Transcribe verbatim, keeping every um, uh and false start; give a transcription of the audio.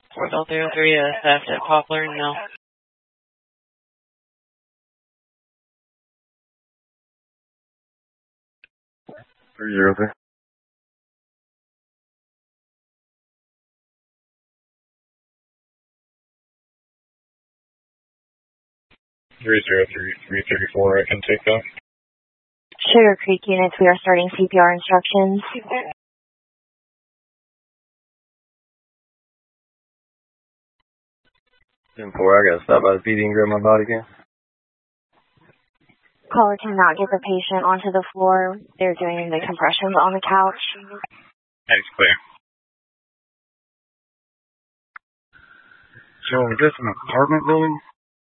Hotel three oh three, uh, theft at Poplar and Mill. three oh three. three oh three, three thirty-four, I can take that. Sugar Creek units, we are starting C P R instructions. ten four, I gotta stop by the P D and grab my body cam. Caller cannot get the patient onto the floor. They're doing the compressions on the couch. That's clear. So is this an apartment building?